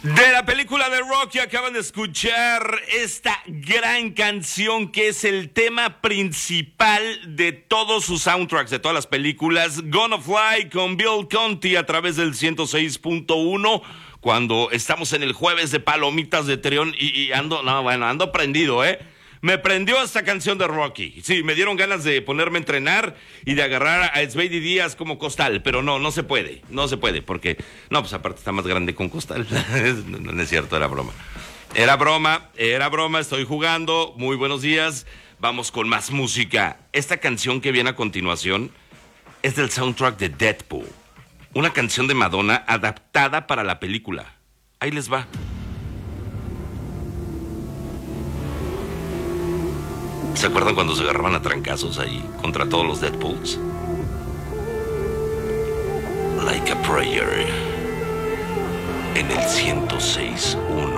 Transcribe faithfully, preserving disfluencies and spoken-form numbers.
De la película de Rocky acaban de escuchar esta gran canción que es el tema principal de todos sus soundtracks, de todas las películas. Gonna Fly con Bill Conti a través del ciento seis punto uno. Cuando estamos en el jueves de Palomitas de Trión y, y ando, no, bueno, ando prendido, ¿eh? Me prendió esta canción de Rocky. Sí, me dieron ganas de ponerme a entrenar y de agarrar a Sveidy Díaz como costal, pero no, no se puede, no se puede, porque, no, pues aparte está más grande con costal. no, no es cierto, era broma. Era broma, era broma, estoy jugando. Muy buenos días, vamos con más música. Esta canción que viene a continuación es del soundtrack de Deadpool, una canción de Madonna adaptada para la película. Ahí les va. ¿Se acuerdan cuando se agarraban a trancazos ahí contra todos los Deadpools? Like a Prayer en el ciento seis punto uno.